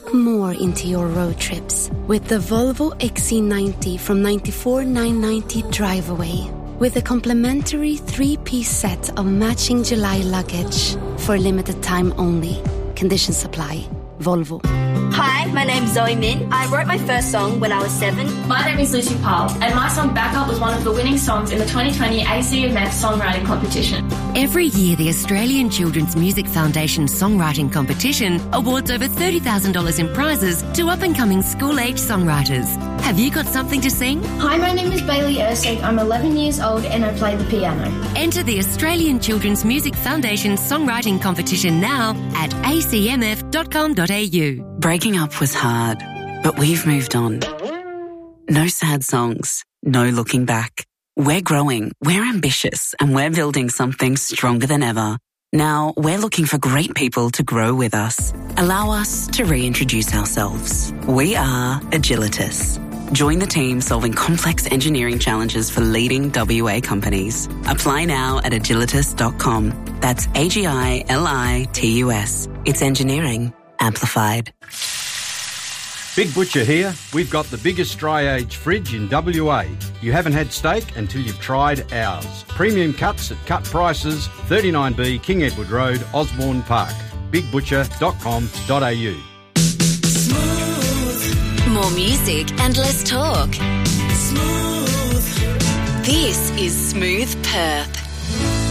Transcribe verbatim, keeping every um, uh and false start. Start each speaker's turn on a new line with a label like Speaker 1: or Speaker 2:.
Speaker 1: Look more into your road trips with the Volvo X C ninety from ninety-four thousand nine hundred ninety drive away. With a complimentary three-piece set of matching July luggage for a limited time only. Conditions apply. Volvo.
Speaker 2: Hi, my name's Zoe Min. I wrote my first song when I was seven.
Speaker 3: My name is Lucy Powell, and my song Backup was one of the winning songs in the twenty twenty A C M F Songwriting Competition.
Speaker 4: Every year, the Australian Children's Music Foundation Songwriting Competition awards over thirty thousand dollars in prizes to up-and-coming school-age songwriters. Have you got something to sing?
Speaker 5: Hi, my name is Bailey Ersig. I'm eleven years old and I play the piano.
Speaker 4: Enter the Australian Children's Music Foundation Songwriting Competition now at a c m f dot com dot a u.
Speaker 6: Breaking up was hard, but we've moved on. No sad songs, no looking back. We're growing, we're ambitious, and we're building something stronger than ever. Now, we're looking for great people to grow with us. Allow us to reintroduce ourselves. We are Agilitas. Join the team solving complex engineering challenges for leading W A companies. Apply now at agilitas dot com. That's A G I L I T U S. It's engineering amplified.
Speaker 7: Big Butcher here. We've got the biggest dry age fridge in W A. You haven't had steak until you've tried ours. Premium cuts at cut prices, thirty-nine B King Edward Road, Osborne Park. big butcher dot com dot a u.
Speaker 4: More music and less talk. Smooth. This is Smooth Perth.